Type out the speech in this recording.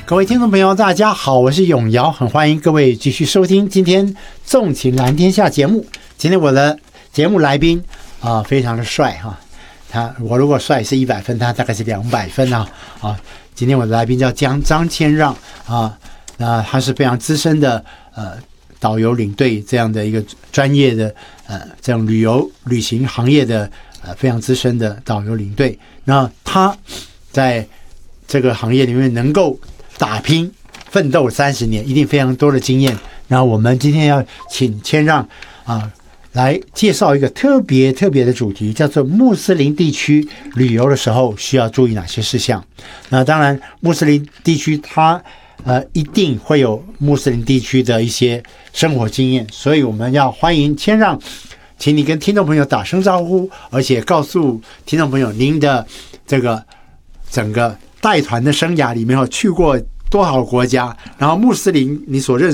各位听众朋友大家好，我是永尧，很欢迎各位继续收听今天纵情蓝天下节目。今天我的节目来宾非常的帅我如果帅是100分，他大概是200分今天我的来宾叫张谦让那他是非常资深的导游领队这样的一个专业的这样旅行行业的非常资深的导游领队。那他在这个行业里面能够打拼奋斗30年，一定非常多的经验。然后我们今天要请谦让来介绍一个特别的主题，叫做穆斯林地区旅游的时候需要注意哪些事项。那当然穆斯林地区它一定会有穆斯林地区的一些生活经验，所以我们要欢迎谦让，请你跟听众朋友打声招呼，而且告诉听众朋友您的这个整个带团的生涯里面去过多少国家，然后穆斯林你所认识